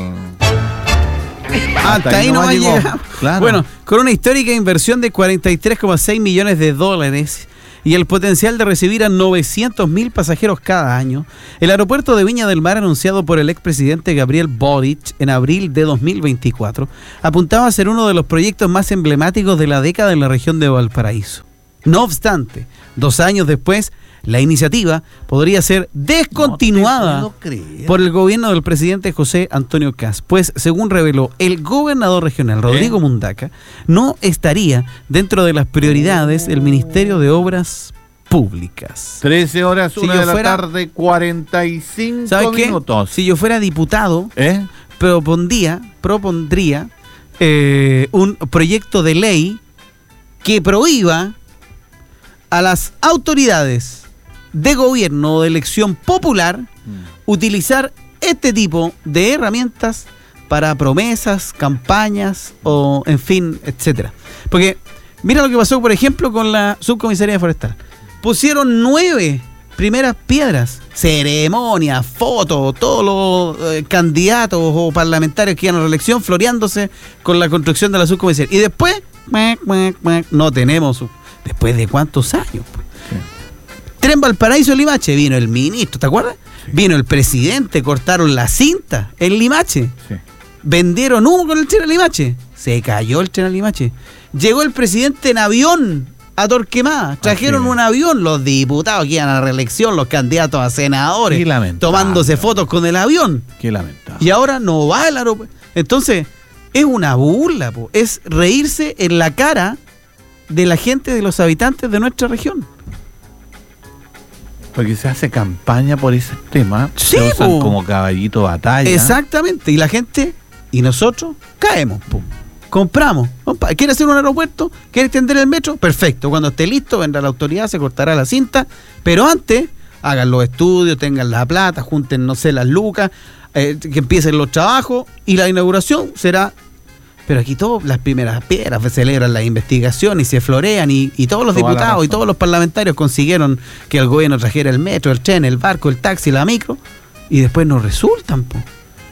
Hasta, Hasta ahí, ahí no va a llegar. Claro. Bueno, con una histórica inversión de cuarenta y tres coma seis millones de dólares y el potencial de recibir a novecientos mil pasajeros cada año, el aeropuerto de Viña del Mar, anunciado por el expresidente Gabriel Boric en abril de dos mil veinticuatro, apuntaba a ser uno de los proyectos más emblemáticos de la década en la región de Valparaíso. No obstante, dos años después, la iniciativa podría ser descontinuada no por el gobierno del presidente José Antonio Kast, pues según reveló el gobernador regional Rodrigo ¿Eh? Mundaca, no estaría dentro de las prioridades del Ministerio de Obras Públicas. trece horas, una si de la fuera, tarde, cuarenta y cinco ¿sabes minutos. Qué? Si yo fuera diputado, ¿Eh? propondría, propondría eh, un proyecto de ley que prohíba a las autoridades de gobierno o de elección popular mm. utilizar este tipo de herramientas para promesas, campañas o en fin, etcétera. Porque mira lo que pasó, por ejemplo, con la subcomisaría forestal. Pusieron nueve primeras piedras, ceremonias, fotos, todos los eh, candidatos o parlamentarios que iban a la elección floreándose con la construcción de la subcomisaría. Y después, no tenemos, después de cuántos años, pues. Tren Valparaíso Limache, vino el ministro, ¿te acuerdas? Sí. Vino el presidente, cortaron la cinta en Limache. Sí. Vendieron humo con el tren a Limache. Se cayó el tren a Limache. Llegó el presidente en avión a Torquemada. Trajeron un avión, los diputados que iban a la reelección, los candidatos a senadores, tomándose fotos con el avión. Qué lamentable. Y ahora no va el aeropuerto. Entonces, es una burla, po. Es reírse en la cara de la gente, de los habitantes de nuestra región. Porque se hace campaña por ese tema. Sí, se usan como caballito de batalla. Exactamente. Y la gente, y nosotros, caemos. Pum. Compramos. ¿Quiere hacer un aeropuerto? ¿Quiere extender el metro? Perfecto. Cuando esté listo, vendrá la autoridad, se cortará la cinta. Pero antes, hagan los estudios, tengan la plata, junten, no sé, las lucas, eh, que empiecen los trabajos. Y la inauguración será... Pero aquí todas las primeras piedras se celebran las investigaciones y se florean y, y todos los Toda diputados y todos los parlamentarios consiguieron que el gobierno trajera el metro, el tren, el barco, el taxi, la micro y después no resultan, po.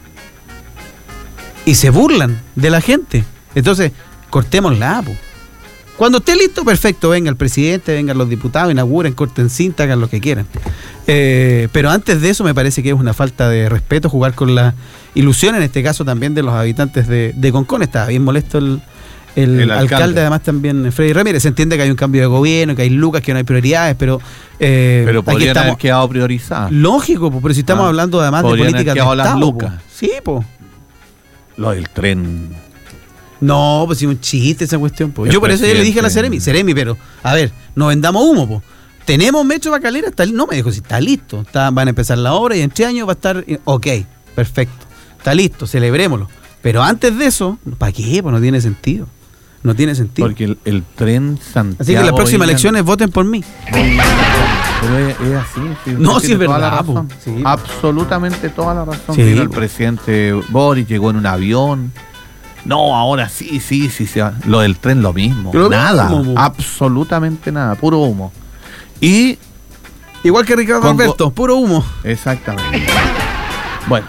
Y se burlan de la gente. Entonces, cortémosla, po. Cuando esté listo, perfecto, venga el presidente, vengan los diputados, inauguren, corten cinta, hagan lo que quieran. Eh, pero antes de eso me parece que es una falta de respeto jugar con la ilusión, en este caso también de los habitantes de, de Concón. Estaba bien molesto el, el, el alcalde. alcalde, además también Freddy Ramírez. Se entiende que hay un cambio de gobierno, que hay lucas, que no hay prioridades, pero... Eh, pero podrían haber quedado priorizadas. Lógico, pues, pero si estamos ah, hablando además de políticas de Estado. Las lucas. Po. Sí, pues. Lo del tren... No, pues si un chiste esa cuestión, po. Yo por eso ya le dije a la Ceremi, Ceremi, pero, a ver, no vendamos humo, po. Tenemos Metro Bacalera, está, no me dijo si está listo, está, van a empezar la obra y en tres años va a estar, ok, perfecto, está listo, celebrémoslo. Pero antes de eso, ¿para qué? Pues no tiene sentido, no tiene sentido. Porque el, el tren Santiago... Así que en las próximas elecciones voten por mí. Pero es, es así. Sí, no, sí es verdad. Sí. Absolutamente toda la razón. Sí, el presidente Boris llegó en un avión... No, ahora sí, sí, sí, sí. Lo del tren lo mismo. Pero nada, mismo, absolutamente nada, puro humo. Y igual que Ricardo con... Alberto, puro humo. Exactamente. Bueno.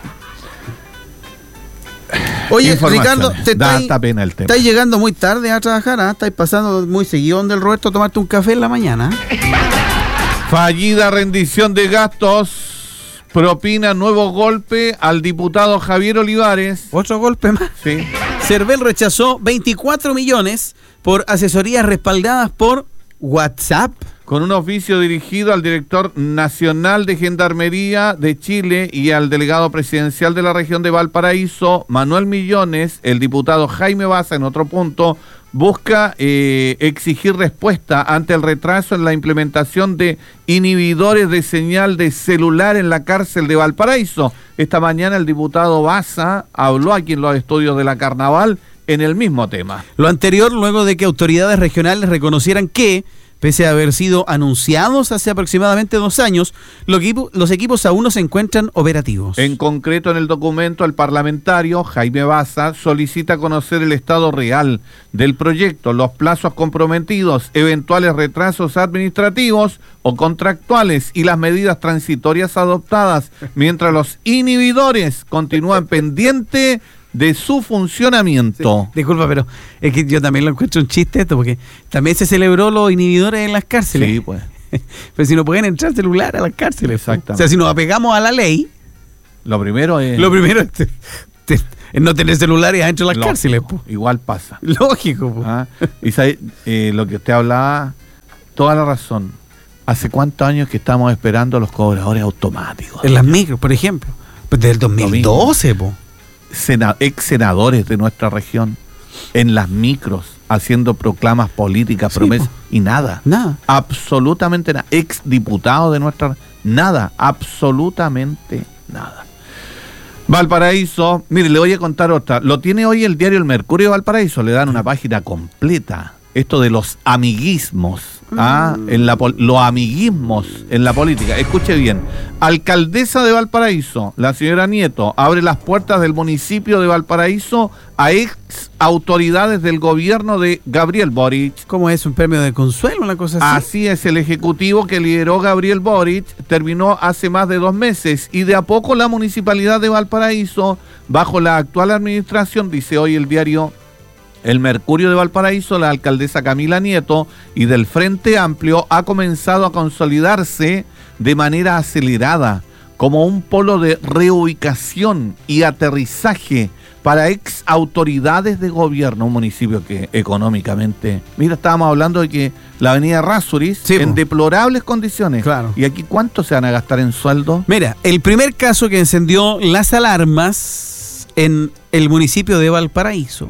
Oye, Ricardo, te da estáis, pena el tema. Estáis llegando muy tarde a trabajar, ¿eh? Estáis pasando muy seguido donde el Roberto a tomarte un café en la mañana. Fallida rendición de gastos. Propina nuevo golpe al diputado Javier Olivares. ¿Otro golpe más? Sí. Cervel rechazó veinticuatro millones por asesorías respaldadas por WhatsApp. Con un oficio dirigido al director nacional de Gendarmería de Chile y al delegado presidencial de la región de Valparaíso, Manuel Millones, el diputado Jaime Baza, en otro punto, busca eh, exigir respuesta ante el retraso en la implementación de inhibidores de señal de celular en la cárcel de Valparaíso. Esta mañana el diputado Baza habló aquí en los estudios de la Carnaval en el mismo tema. Lo anterior luego de que autoridades regionales reconocieran que Pese a haber sido anunciados hace aproximadamente dos años, los equipos, los equipos aún no se encuentran operativos. En concreto, en el documento, el parlamentario Jaime Baza solicita conocer el estado real del proyecto, los plazos comprometidos, eventuales retrasos administrativos o contractuales y las medidas transitorias adoptadas, mientras los inhibidores continúan pendientes de su funcionamiento. Sí, disculpa, pero es que yo también lo encuentro un chiste esto, porque también se celebró los inhibidores en las cárceles. Sí, pues. Pero si no pueden entrar celular a las cárceles. Exactamente. O sea, si nos apegamos a la ley, lo primero es... Lo primero es, te, te, es no tener celulares adentro de las lógico, cárceles. Po. Igual pasa. Lógico. Po. ¿Ah? Y sabe, eh, lo que usted hablaba, toda la razón. ¿Hace cuántos años que estamos esperando los cobradores automáticos? En las micros, por ejemplo. Pues desde el dos mil doce, po. Sena, ex senadores de nuestra región en las micros haciendo proclamas políticas, sí, promesas, po. Y nada, nada, absolutamente nada, ex diputados de nuestra, nada, absolutamente nada. Valparaíso, mire, le voy a contar otra, lo tiene hoy el diario El Mercurio de Valparaíso, le dan una página completa, esto de los amiguismos, ¿ah? mm. en la, los amiguismos en la política. Escuche bien, alcaldesa de Valparaíso, la señora Nieto, abre las puertas del municipio de Valparaíso a ex autoridades del gobierno de Gabriel Boric. ¿Cómo es? ¿Un premio de consuelo, una cosa así? Así es, el ejecutivo que lideró Gabriel Boric terminó hace más de dos meses y de a poco la municipalidad de Valparaíso, bajo la actual administración, dice hoy el diario El Mercurio de Valparaíso, la alcaldesa Camila Nieto y del Frente Amplio ha comenzado a consolidarse de manera acelerada como un polo de reubicación y aterrizaje para ex autoridades de gobierno, un municipio que económicamente, mira, estábamos hablando de que la avenida Rasuris, sí, en deplorables condiciones. Claro. ¿Y aquí cuánto se van a gastar en sueldo? Mira, el primer caso que encendió las alarmas en el municipio de Valparaíso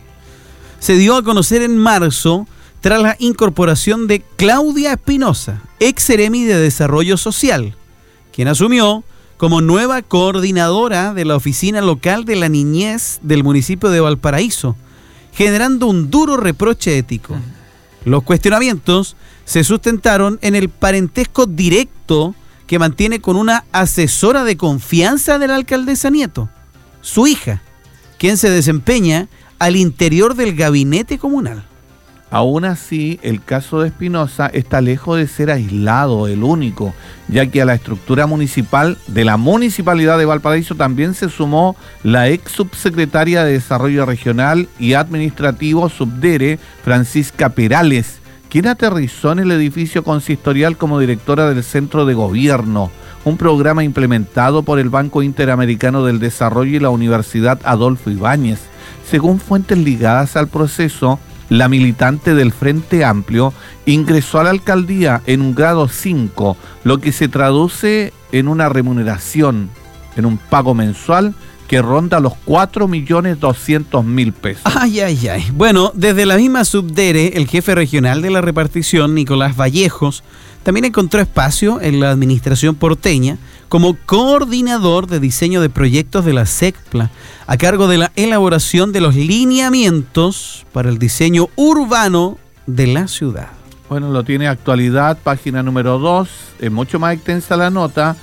se dio a conocer en marzo tras la incorporación de Claudia Espinosa, ex seremi de Desarrollo Social, quien asumió como nueva coordinadora de la oficina local de la niñez del municipio de Valparaíso, generando un duro reproche ético. Los cuestionamientos se sustentaron en el parentesco directo que mantiene con una asesora de confianza de la alcaldesa Nieto, su hija, quien se desempeña al interior del gabinete comunal. Aún así, el caso de Espinosa está lejos de ser aislado, el único, ya que a la estructura municipal de la Municipalidad de Valparaíso también se sumó la ex subsecretaria de Desarrollo Regional y Administrativo Subdere, Francisca Perales, quien aterrizó en el edificio consistorial como directora del Centro de Gobierno, un programa implementado por el Banco Interamericano del Desarrollo y la Universidad Adolfo Ibáñez. Según fuentes ligadas al proceso, la militante del Frente Amplio ingresó a la alcaldía en un grado cinco, lo que se traduce en una remuneración, en un pago mensual que ronda los cuatro millones doscientos mil pesos. Ay, ay, ay. Bueno, desde la misma Subdere, el jefe regional de la repartición, Nicolás Vallejos, también encontró espacio en la administración porteña como coordinador de diseño de proyectos de la SECPLA, a cargo de la elaboración de los lineamientos para el diseño urbano de la ciudad. Bueno, lo tiene Actualidad, página número dos, es mucho más extensa la nota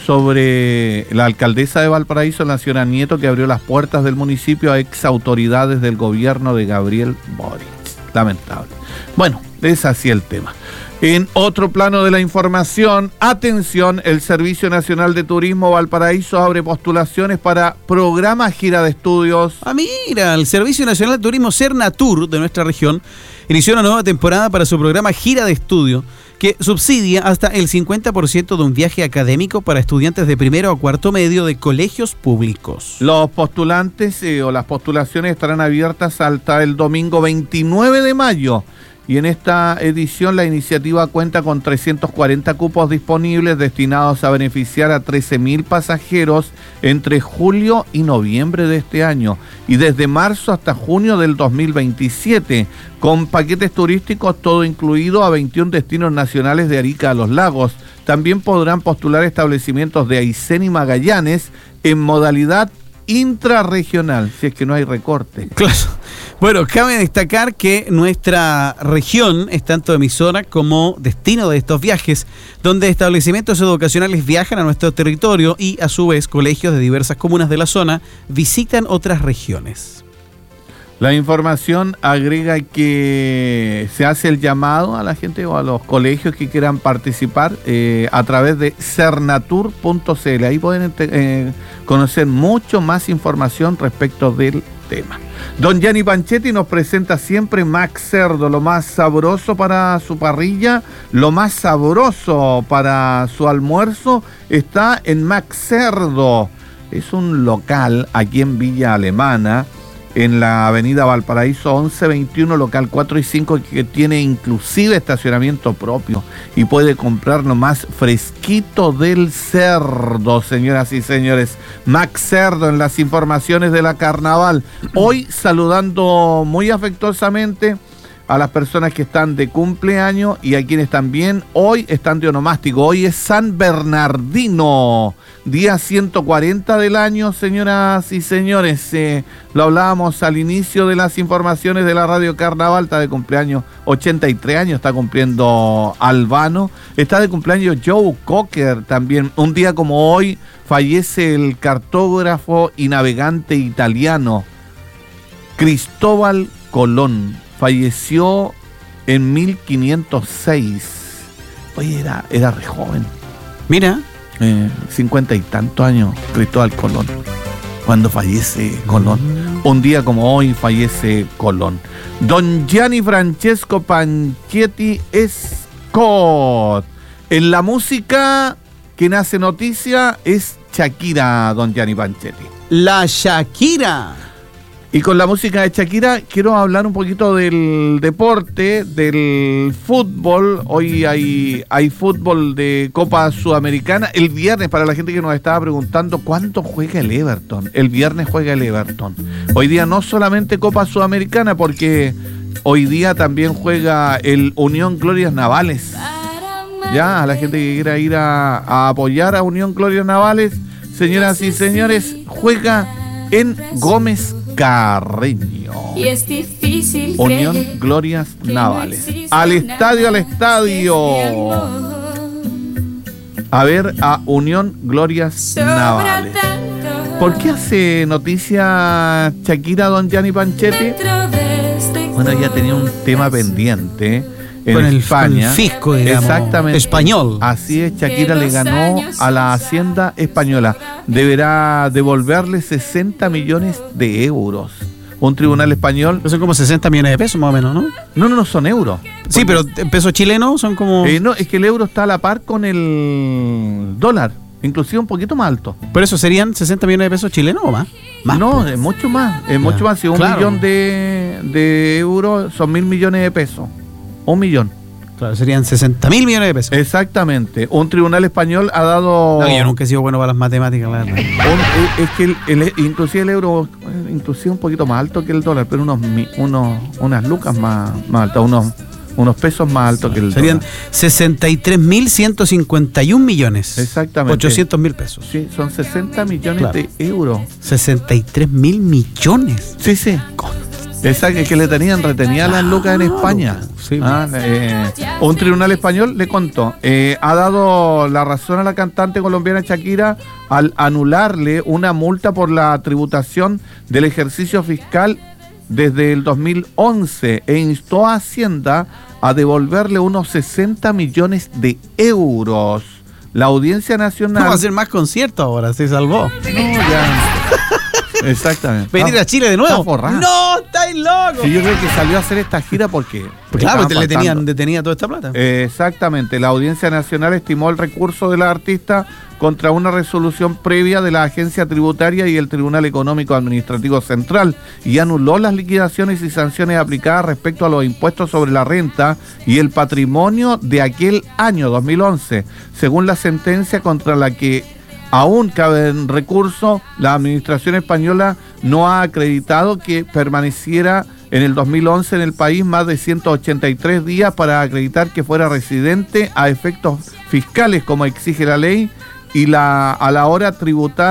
sobre la alcaldesa de Valparaíso, la señora Nieto, que abrió las puertas del municipio a ex autoridades del gobierno de Gabriel Boric. Lamentable. Bueno, es así el tema. En otro plano de la información, atención, el Servicio Nacional de Turismo Valparaíso abre postulaciones para programa Gira de Estudios. Ah, mira, el Servicio Nacional de Turismo Cernatur de nuestra región inició una nueva temporada para su programa Gira de Estudio, que subsidia hasta el cincuenta por ciento de un viaje académico para estudiantes de primero a cuarto medio de colegios públicos. Los postulantes eh, o las postulaciones estarán abiertas hasta el domingo veintinueve de mayo. Y en esta edición la iniciativa cuenta con trescientos cuarenta cupos disponibles destinados a beneficiar a trece mil pasajeros entre julio y noviembre de este año y desde marzo hasta junio del dos mil veintisiete, con paquetes turísticos todo incluido a veintiún destinos nacionales de Arica a Los Lagos. También podrán postular establecimientos de Aysén y Magallanes en modalidad intrarregional, si es que no hay recorte. Claro. Bueno, cabe destacar que nuestra región es tanto emisora como destino de estos viajes, donde establecimientos educacionales viajan a nuestro territorio y, a su vez, colegios de diversas comunas de la zona visitan otras regiones. La información agrega que se hace el llamado a la gente o a los colegios que quieran participar eh, a través de cernatur punto c l. Ahí pueden eh, conocer mucho más información respecto del tema. Don Gianni Panchetti nos presenta siempre Max Cerdo, lo más sabroso para su parrilla, lo más sabroso para su almuerzo está en Max Cerdo. Es un local aquí en Villa Alemana, en la avenida Valparaíso once veintiuno, local cuatro y cinco, que tiene inclusive estacionamiento propio y puede comprar lo más fresquito del cerdo, señoras y señores. Max Cerdo en las informaciones de la carnaval. Hoy saludando muy afectuosamente a las personas que están de cumpleaños y a quienes también hoy están de onomástico. Hoy es San Bernardino, día ciento cuarenta del año, señoras y señores. Eh, lo hablábamos al inicio de las informaciones de la Radio Carnaval. Está de cumpleaños, ochenta y tres años está cumpliendo Albano. Está de cumpleaños Joe Cocker también. Un día como hoy fallece el cartógrafo y navegante italiano Cristóbal Colón. Falleció en mil quinientos seis. Oye, era, era re joven. Mira. Eh, cincuenta y tantos años, Cristóbal Colón. Cuando fallece Colón. Mm. Un día como hoy fallece Colón. Don Gianni Francesco Panchetti Scott. En la música, quien hace noticia es Shakira, don Gianni Panchetti. La Shakira. Y con la música de Shakira quiero hablar un poquito del deporte, del fútbol. Hoy hay, hay fútbol de Copa Sudamericana. El viernes, para la gente que nos estaba preguntando, ¿cuánto juega el Everton? El viernes juega el Everton. Hoy día no solamente Copa Sudamericana, porque hoy día también juega el Unión Glorias Navales. Ya, a la gente que quiera ir a, a apoyar a Unión Glorias Navales, señoras y señores, juega en Gómez Carreño. Y es difícil Unión creer Glorias Navales. Al estadio, al estadio. A ver a Unión Glorias Navales. ¿Por qué hace noticia Shakira, don Gianni Panchetti? Bueno, ella tenía un tema pendiente en con el, España. Con el fisco, digamos, exactamente, español. Así es, Shakira le ganó a la Hacienda española. Deberá devolverle sesenta millones de euros. Un tribunal español. Son como sesenta millones de pesos más o menos, ¿no? No, no, no, son euros. Sí, pero en pesos chilenos son como... Eh, no, es que el euro está a la par con el dólar, inclusive un poquito más alto. ¿Por eso serían sesenta millones de pesos chilenos o más? ¿Más? No, es mucho más, es mucho más. Si un claro. millón de, de euros son mil millones de pesos. Un millón. Claro, serían sesenta mil millones de pesos. Exactamente. Un tribunal español ha dado... No, yo nunca he sido bueno para las matemáticas, la verdad. Un, es que el, el, inclusive el euro, inclusive un poquito más alto que el dólar, pero unos, unos unas lucas más, más altas, unos, unos pesos más altos que el serían dólar. Serían sesenta y tres mil ciento cincuenta y un millones. Exactamente. ochocientos mil pesos. Sí, son sesenta millones claro. de euros. sesenta y tres mil millones. Sí, sí. Con... Exacto, es que le tenían retenía las lucas en España. Sí. Ah, eh, un tribunal español le contó, eh, ha dado la razón a la cantante colombiana Shakira al anularle una multa por la tributación del ejercicio fiscal desde el dos mil once e instó a Hacienda a devolverle unos sesenta millones de euros. La Audiencia Nacional... No va a hacer más conciertos ahora, se salvó. No, ya... Exactamente. Venir a Chile de nuevo. Está no, estáis locos. Sí, yo creo que salió a hacer esta gira porque... porque claro, te le tenían detenida toda esta plata. Eh, exactamente. La Audiencia Nacional estimó el recurso de la artista contra una resolución previa de la Agencia Tributaria y el Tribunal Económico Administrativo Central y anuló las liquidaciones y sanciones aplicadas respecto a los impuestos sobre la renta y el patrimonio de aquel año dos mil once, según la sentencia contra la que aún cabe en recurso. La administración española no ha acreditado que permaneciera en el dos mil once en el país más de ciento ochenta y tres días para acreditar que fuera residente a efectos fiscales como exige la ley, y la, a la hora tributar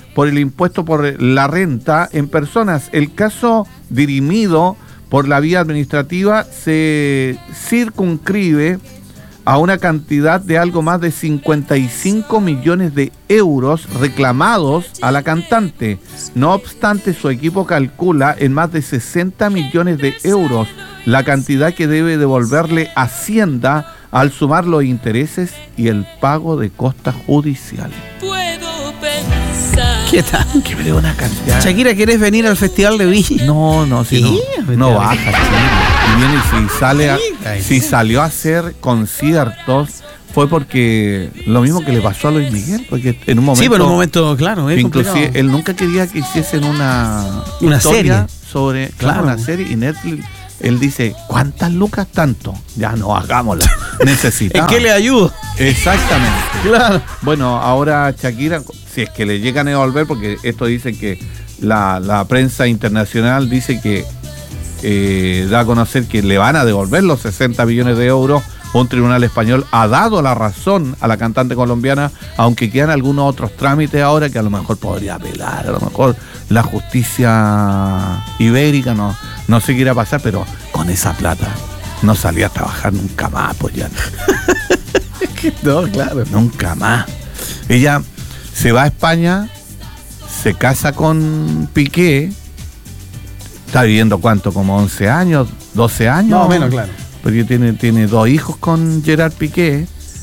por el impuesto por la renta en personas. El caso dirimido por la vía administrativa se circunscribe a una cantidad de algo más de cincuenta y cinco millones de euros reclamados a la cantante. No obstante, su equipo calcula en más de sesenta millones de euros la cantidad que debe devolverle Hacienda al sumar los intereses y el pago de costas judiciales. Puedo pensar. ¿Qué tal? Que me dé una cantidad. Shakira, ¿quieres venir al Festival de Viña? No, no, si Sí, no, no baja. Sí. Y viene y si sale, a, Sí, si salió a hacer conciertos fue porque lo mismo que le pasó a Luis Miguel, porque en un momento, Sí, pero en un momento, claro, es inclusive complicado. él nunca quería que hiciesen una Una historia serie. sobre, claro, Claro. una serie, y Netflix, él dice, ¿cuántas lucas tanto? Ya no, hagámosla. ¿En Necesitamos. qué le ayudo? Exactamente. Claro. Bueno, ahora Shakira, si es que le llegan a devolver, porque esto dice que la, la prensa internacional dice que eh, da a conocer que le van a devolver los sesenta millones de euros. Un tribunal español ha dado la razón a la cantante colombiana, aunque quedan algunos otros trámites ahora que a lo mejor podría apelar, a lo mejor la justicia ibérica, no, no sé qué irá a pasar, pero con esa plata no salía a trabajar nunca más, pues ya. No, claro. Nunca más. Ella se va a España, se casa con Piqué, está viviendo cuánto, como once años, doce años. Más o menos, claro. Porque tiene, tiene dos hijos con Gerard Piqué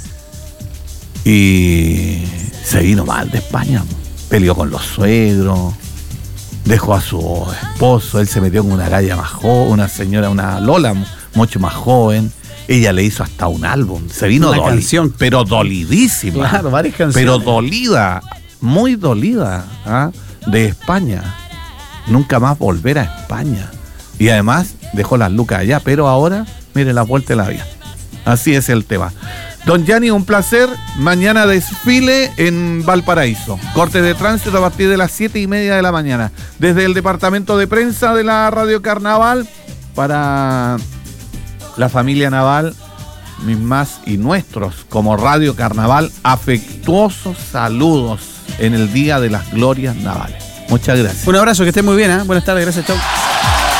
y se vino mal de España. Peleó con los suegros, dejó a su esposo, él se metió con una galla más joven, una señora, una Lola mucho más joven. Ella le hizo hasta un álbum, se vino Una doli- canción. pero dolidísima. Claro, varias canciones. Pero dolida, muy dolida, ¿ah? De España. Nunca más volver a España. Y además dejó las lucas allá, pero ahora, mire la vuelta de la vida. Así es el tema. Don Gianni, un placer. Mañana desfile en Valparaíso. Corte de tránsito a partir de las siete y media de la mañana. Desde el departamento de prensa de la Radio Carnaval, para la familia Naval, mis más y nuestros, como Radio Carnaval, afectuosos saludos en el Día de las Glorias Navales. Muchas gracias. Un abrazo, que esté muy bien, ¿eh? Buenas tardes, gracias, chau.